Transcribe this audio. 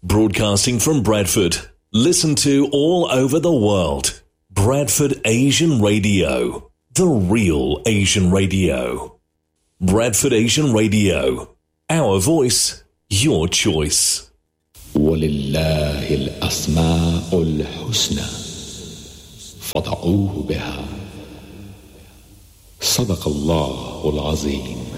Broadcasting from Bradford. Listen to all over the world. Bradford Asian Radio. The real Asian radio. Bradford Asian Radio. Our voice, your choice. ولله الأسماء الحسنى فادعوه بها صدق الله العظيم.